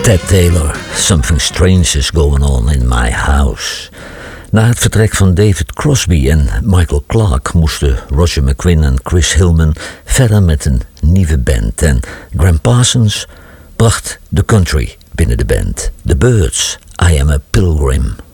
Ted Taylor, Something Strange is Going On in My House. Na het vertrek van David Crosby en Michael Clarke moesten Roger McGuinn en Chris Hillman verder met een nieuwe band. En Graham Parsons bracht de country binnen de band. The Byrds, I Am a Pilgrim.